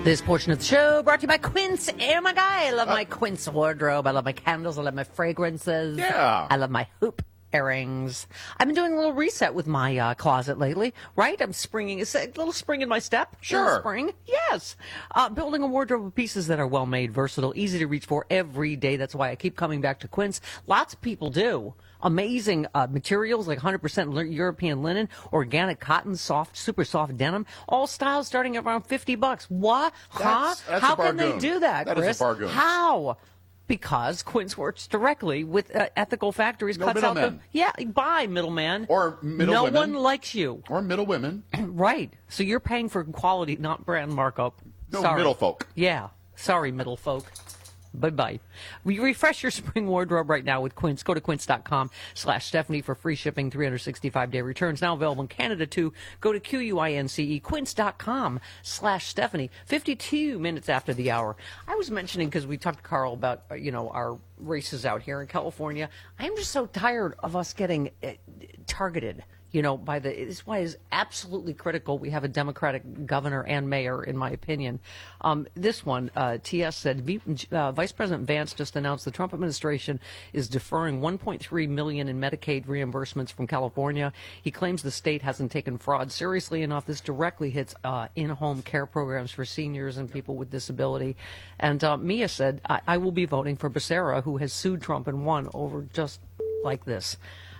This portion of the show brought to you by Quince. Oh my God, I love my Quince wardrobe. I love my candles. I love my fragrances. Yeah. I love my hoop earrings. I've been doing a little reset with my closet lately, right? I'm springing, it's a little spring in my step. Sure. Spring, yes. Building a wardrobe of pieces that are well-made, versatile, easy to reach for every day. That's why I keep coming back to Quince. Lots of people do. Amazing materials like 100% European linen, organic cotton, soft, super soft denim, all styles starting at around $50. What? That's How a can they bargain. do that, That Chris? is a bargain. How? Because Quince works directly with ethical factories. No cuts out middlemen. buy middleman. Or middle no women. one likes you. Or middle women. Right. So you're paying for quality, not brand markup. No, Sorry. middle folk. Yeah. Sorry, middle folk. Bye-bye. We refresh your spring wardrobe right now with Quince. Go to quince.com/Stephanie for free shipping, 365-day returns. Now available in Canada, too. Go to QUINCE, quince.com/Stephanie. 52 minutes after the hour. I was mentioning, because we talked to Carl about, our races out here in California. I'm just so tired of us getting targeted. This is why it's absolutely critical we have a Democratic governor and mayor, in my opinion. This one, TS said, Vice President Vance just announced the Trump administration is deferring $1.3 million in Medicaid reimbursements from California. He claims the state hasn't taken fraud seriously enough. This directly hits in-home care programs for seniors and people with disability. And Mia said, I will be voting for Becerra, who has sued Trump and won over just like this.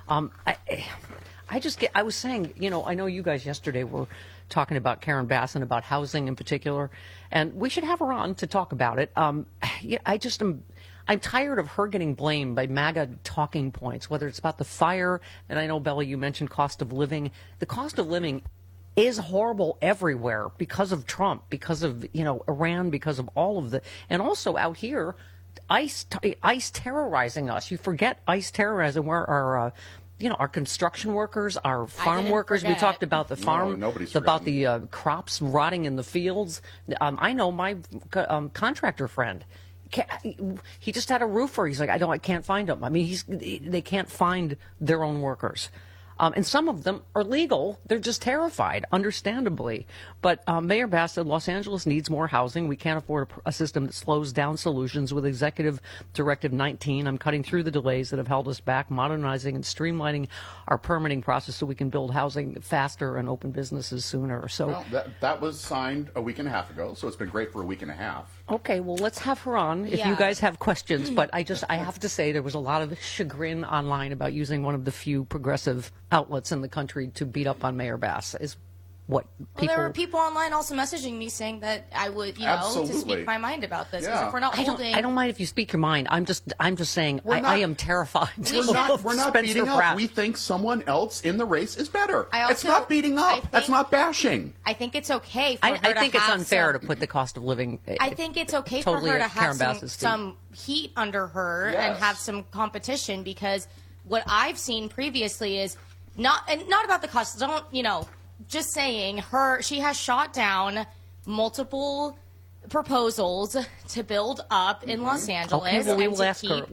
I was saying, I know you guys yesterday were talking about Karen Bass and about housing in particular, and we should have her on to talk about it. I'm tired of her getting blamed by MAGA talking points, whether it's about the fire, and I know, Bella, you mentioned cost of living. The cost of living is horrible everywhere because of Trump, because of, Iran, because of all of and also out here, ICE terrorizing us. You forget ICE terrorizing where our construction workers, our farm workers. We talked about the farm, about the crops rotting in the fields. I know my contractor friend. He just had a roofer. He's like, I can't find them. I mean, they can't find their own workers. And some of them are legal. They're just terrified, understandably. But Mayor Bass said Los Angeles needs more housing. We can't afford a system that slows down solutions. With Executive Directive 19, I'm cutting through the delays that have held us back, modernizing and streamlining our permitting process so we can build housing faster and open businesses sooner. So well, that was signed a week and a half ago, so it's been great for a week and a half. Okay, well, let's have her on if you guys have questions. But I have to say there was a lot of chagrin online about using one of the few progressive outlets in the country to beat up on Mayor Bass. Is what people... Well, there were people online also messaging me saying that I would, to speak my mind about this. Yeah. If we're not I don't mind if you speak your mind. I'm just saying I am terrified. We're not beating up. We think someone else in the race is better. It's not beating up. That's not bashing. I think it's okay for her I think to it's have unfair to put the cost of living... I think it's okay totally for her to have some some heat under her and have some competition, because what I've seen previously is not about the cost. Don't, just saying she has shot down multiple proposals to build up in Los Angeles. Okay, well, we will and ask her.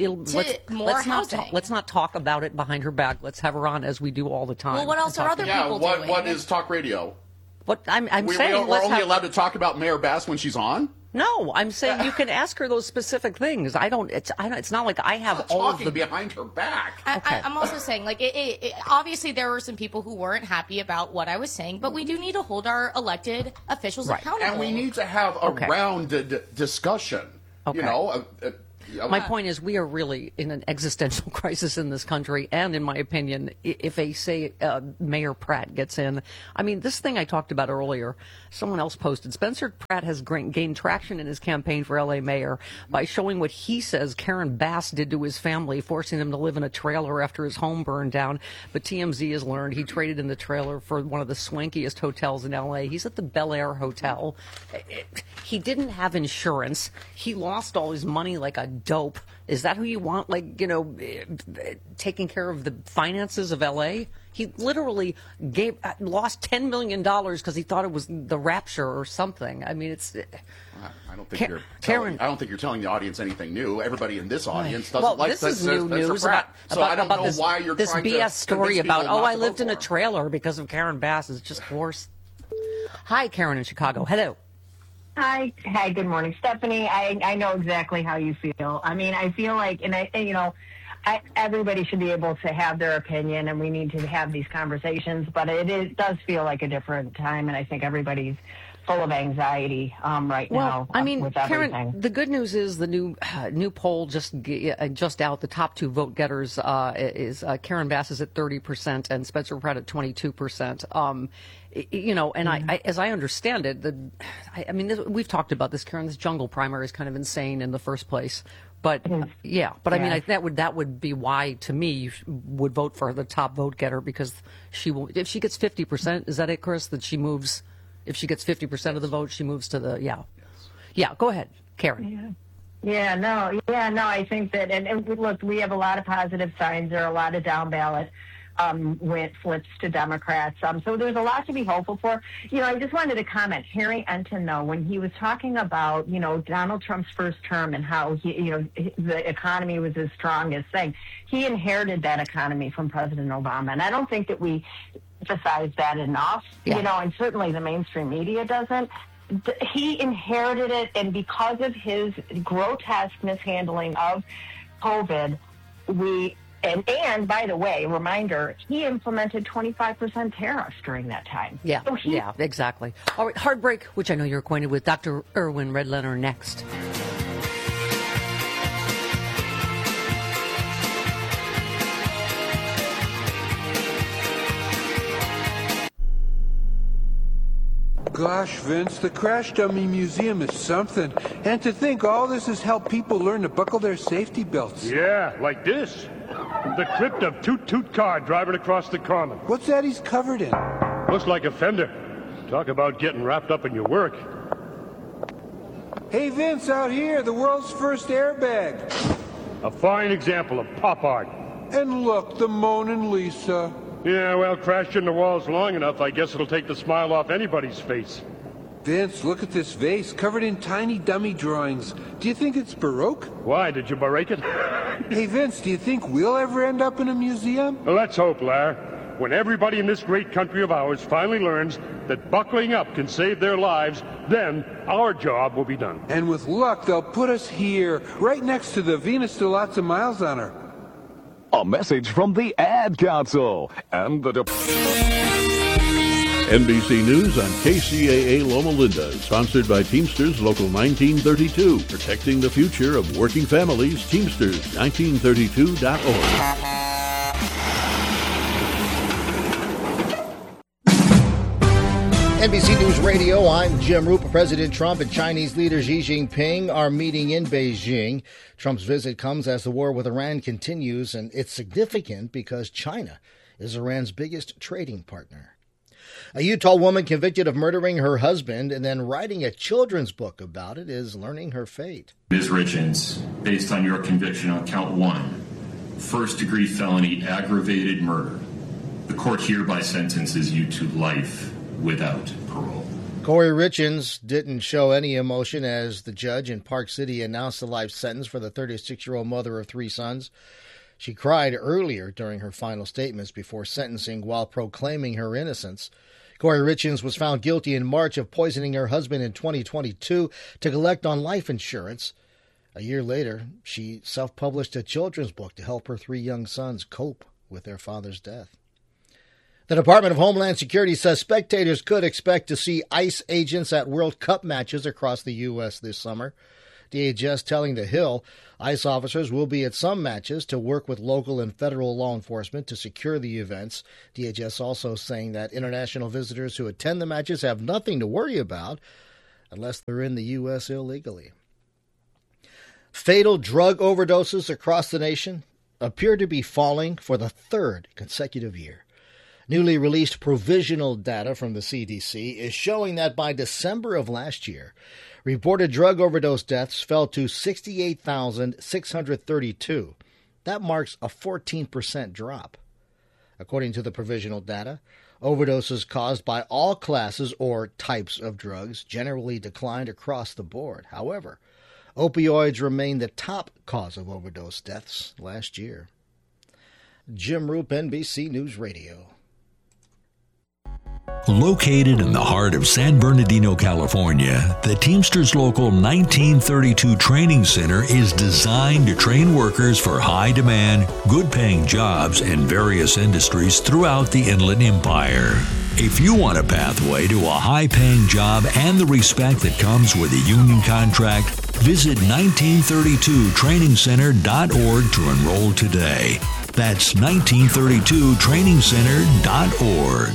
Let's not talk about it behind her back. Let's have her on as we do all the time. Well, what else are other people doing? What is talk radio? What I'm saying, we're only allowed to talk about Mayor Bass when she's on? No, I'm saying you can ask her those specific things. It's not like I have all of the behind her back. I'm also saying, obviously there were some people who weren't happy about what I was saying, but we do need to hold our elected officials accountable. And we need to have a rounded discussion. Okay. My point is, we are really in an existential crisis in this country, and in my opinion, if Mayor Pratt gets in, I mean, this thing I talked about earlier, someone else posted, Spencer Pratt has gained traction in his campaign for L.A. mayor by showing what he says Karen Bass did to his family, forcing them to live in a trailer after his home burned down. But TMZ has learned he traded in the trailer for one of the swankiest hotels in L.A. He's at the Bel Air Hotel. He didn't have insurance. He lost all his money like a dope. Is that who you want, taking care of the finances of L.A.? He literally lost $10 million because he thought it was the rapture or something. I mean, it's... I don't think you're telling the audience anything new. Everybody in this audience doesn't like this is new news about I don't know why you're this trying BS to story about, I lived in a trailer trailer because of Karen Bass is just worse. Hi, Karen in Chicago. Hello. Hi, good morning, Stephanie. I know exactly how you feel. I mean, I feel like, everybody should be able to have their opinion, and we need to have these conversations. But it does feel like a different time, and I think everybody's full of anxiety right now. I mean, with Karen, the good news is the new poll just out. The top two vote getters is Karen Bass is at 30% and Spencer Pratt at 22%. And as I understand it, we've talked about this, Karen. This jungle primary is kind of insane in the first place. But I mean, that would be why, to me, you would vote for the top vote getter, because if she gets 50%, is that it, Chris? That she moves. If she gets 50% of the vote, she moves to the Yeah, go ahead, Karen. No, I think that, and look, we have a lot of positive signs. There are a lot of down ballot flips to Democrats. So there's a lot to be hopeful for. I just wanted to comment. Harry Enton, though, when he was talking about, Donald Trump's first term and how the economy was his strongest thing, he inherited that economy from President Obama. And I don't think that we emphasize that enough, and certainly the mainstream media doesn't. He inherited it, and because of his grotesque mishandling of COVID, and by the way, reminder, he implemented 25% tariffs during that time. Yeah, exactly. All right, Heartbreak, which I know you're acquainted with. Dr. Erwin Redlener next. Gosh, Vince, the Crash Dummy Museum is something. And to think all this has helped people learn to buckle their safety belts. Yeah, like this. The crypt of Toot Toot car driving across the common. What's that he's covered in? Looks like a fender. Talk about getting wrapped up in your work. Hey, Vince, out here, the world's first airbag. A fine example of pop art. And look, the Mona Lisa. Yeah, well, crashed in the walls long enough, I guess it'll take the smile off anybody's face. Vince, look at this vase, covered in tiny dummy drawings. Do you think it's Baroque? Why, did you break it? Hey, Vince, do you think we'll ever end up in a museum? Well, let's hope, Lar. When everybody in this great country of ours finally learns that buckling up can save their lives, then our job will be done. And with luck, they'll put us here, right next to the Venus de Lots of Miles on her. A message from the Ad Council and the NBC News on KCAA Loma Linda, sponsored by Teamsters Local 1932, protecting the future of working families. Teamsters1932.org. NBC News Radio, I'm Jim Roop. President Trump and Chinese leader Xi Jinping are meeting in Beijing. Trump's visit comes as the war with Iran continues, and it's significant because China is Iran's biggest trading partner. A Utah woman convicted of murdering her husband and then writing a children's book about it is learning her fate. Ms. Richens, based on your conviction on count 1, first-degree felony aggravated murder, the court hereby sentences you to life without parole. Corey Richens didn't show any emotion as the judge in Park City announced the life sentence for the 36-year-old mother of 3 sons. She cried earlier during her final statements before sentencing while proclaiming her innocence. Corey Richens was found guilty in March of poisoning her husband in 2022 to collect on life insurance. A year later, she self-published a children's book to help her 3 young sons cope with their father's death. The Department of Homeland Security says spectators could expect to see ICE agents at World Cup matches across the U.S. this summer. DHS telling The Hill ICE officers will be at some matches to work with local and federal law enforcement to secure the events. DHS also saying that international visitors who attend the matches have nothing to worry about unless they're in the U.S. illegally. Fatal drug overdoses across the nation appear to be falling for the 3rd consecutive year. Newly released provisional data from the CDC is showing that by December of last year, reported drug overdose deaths fell to 68,632. That marks a 14% drop. According to the provisional data, overdoses caused by all classes or types of drugs generally declined across the board. However, opioids remain the top cause of overdose deaths last year. Jim Roop, NBC News Radio. Located in the heart of San Bernardino, California, the Teamsters Local 1932 Training Center is designed to train workers for high-demand, good-paying jobs in various industries throughout the Inland Empire. If you want a pathway to a high-paying job and the respect that comes with a union contract, visit 1932trainingcenter.org to enroll today. That's 1932trainingcenter.org.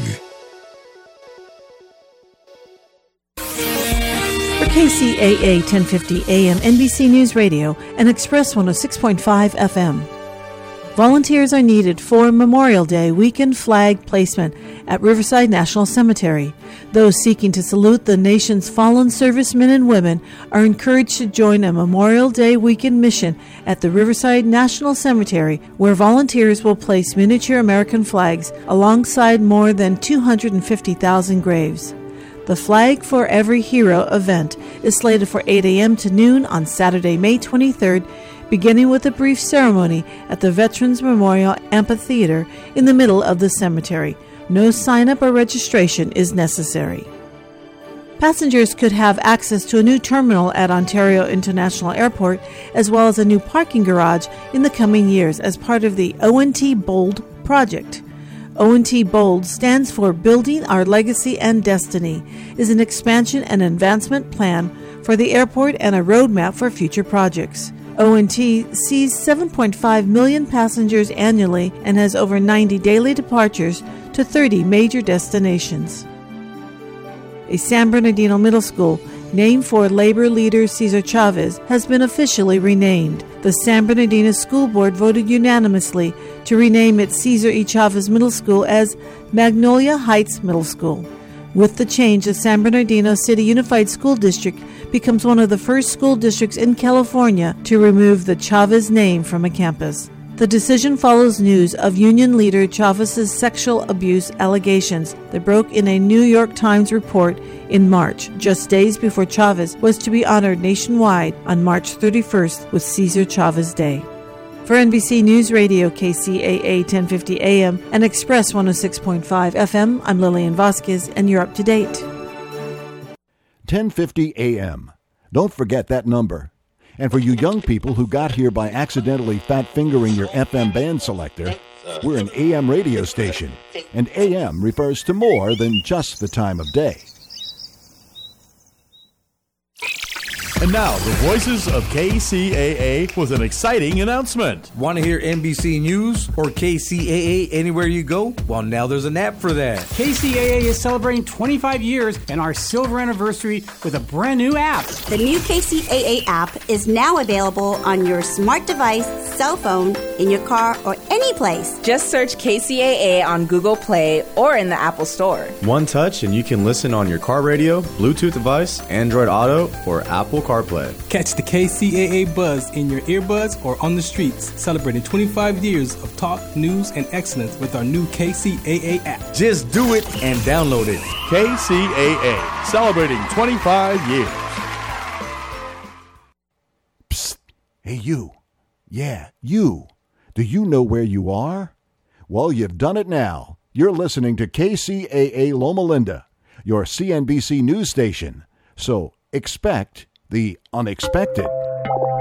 For KCAA 1050 AM NBC News Radio and Express 106.5 FM. Volunteers are needed for Memorial Day weekend flag placement at Riverside National Cemetery. Those seeking to salute the nation's fallen servicemen and women are encouraged to join a Memorial Day weekend mission at the Riverside National Cemetery, where volunteers will place miniature American flags alongside more than 250,000 graves. The Flag for Every Hero event is slated for 8 a.m. to noon on Saturday, May 23rd, beginning with a brief ceremony at the Veterans Memorial Amphitheater in the middle of the cemetery. No sign-up or registration is necessary. Passengers could have access to a new terminal at Ontario International Airport, as well as a new parking garage in the coming years as part of the ONT BOLD project. ONT BOLD stands for Building Our Legacy and Destiny, is an expansion and advancement plan for the airport and a roadmap for future projects. ONT sees 7.5 million passengers annually and has over 90 daily departures to 30 major destinations. A San Bernardino middle school, named for labor leader Cesar Chavez, has been officially renamed. The San Bernardino School Board voted unanimously to rename its Cesar E. Chavez Middle School as Magnolia Heights Middle School. With the change, the San Bernardino City Unified School District becomes one of the first school districts in California to remove the Chavez name from a campus. The decision follows news of union leader Chavez's sexual abuse allegations that broke in a New York Times report in March, just days before Chavez was to be honored nationwide on March 31st with Cesar Chavez Day. For NBC News Radio, KCAA 1050 AM and Express 106.5 FM, I'm Lillian Vasquez, and you're up to date. 1050 AM. Don't forget that number. And for you young people who got here by accidentally fat-fingering your FM band selector, we're an AM radio station, and AM refers to more than just the time of day. And now, the voices of KCAA with an exciting announcement. Want to hear NBC News or KCAA anywhere you go? Well, now there's an app for that. KCAA is celebrating 25 years and our silver anniversary with a brand new app. The new KCAA app is now available on your smart device, cell phone, in your car, or any place. Just search KCAA on Google Play or in the Apple Store. One touch and you can listen on your car radio, Bluetooth device, Android Auto, or Apple CarPlay. Catch the KCAA buzz in your earbuds or on the streets, celebrating 25 years of talk, news, and excellence with our new KCAA app. Just do it and download it. KCAA, celebrating 25 years. Psst. Hey, you. Yeah, you. Do you know where you are? Well, you've done it now. You're listening to KCAA Loma Linda, your CNBC news station. So expect the unexpected.